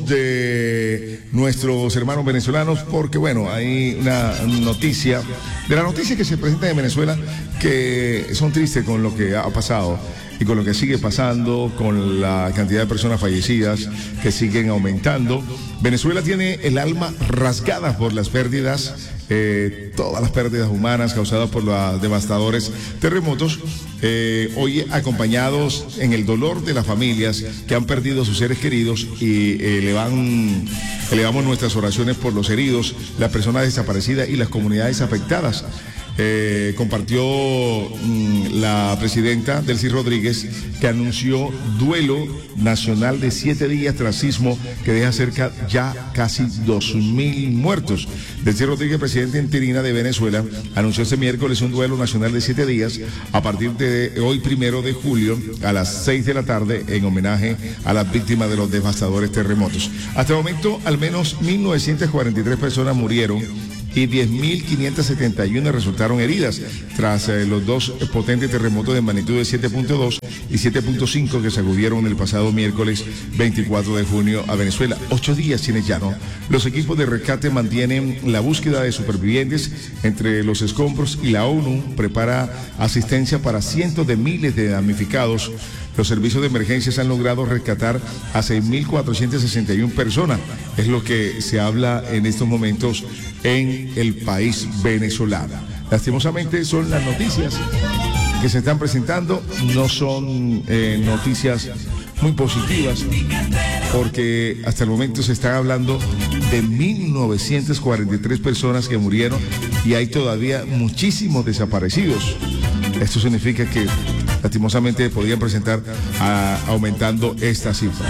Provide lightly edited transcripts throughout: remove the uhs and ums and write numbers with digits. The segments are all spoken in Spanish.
hablemos de nuestros hermanos venezolanos porque, bueno, hay una noticia, de la noticia que se presenta en Venezuela, que son tristes con lo que ha pasado y con lo que sigue pasando, con la cantidad de personas fallecidas que siguen aumentando. Venezuela tiene el alma rasgada por las pérdidas, todas las pérdidas humanas causadas por los devastadores terremotos, hoy acompañados en el dolor de las familias que han perdido a sus seres queridos, y elevamos nuestras oraciones por los heridos, las personas desaparecidas y las comunidades afectadas. Compartió la presidenta Delcy Rodríguez, que anunció duelo nacional de 7 días tras sismo que deja cerca ya casi 2.000 muertos. Delcy Rodríguez, presidenta interina de Venezuela, anunció este miércoles un duelo nacional de 7 días a partir de hoy, 1 de julio, a las 6 de la tarde, en homenaje a las víctimas de los devastadores terremotos. Hasta el momento, al menos 1.943 personas murieron y 10.571 resultaron heridas tras los dos potentes terremotos de magnitud de 7.2 y 7.5 que sacudieron el pasado miércoles 24 de junio a Venezuela. 8 días tiene ya, ¿no? Los equipos de rescate mantienen la búsqueda de supervivientes entre los escombros y la ONU prepara asistencia para cientos de miles de damnificados. Los servicios de emergencias han logrado rescatar a 6.461 personas. Es lo que se habla en estos momentos en el país venezolano. Lastimosamente son las noticias que se están presentando, no son noticias muy positivas, porque hasta el momento se está hablando de 1.943 personas que murieron y hay todavía muchísimos desaparecidos. Esto significa que lastimosamente podrían presentar aumentando esta cifra.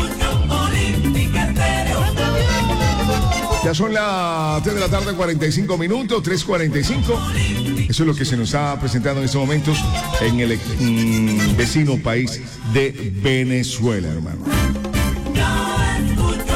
Ya son las 3 de la tarde, 45 minutos, 3:45. Eso es lo que se nos ha presentado en estos momentos en el vecino país de Venezuela, hermano.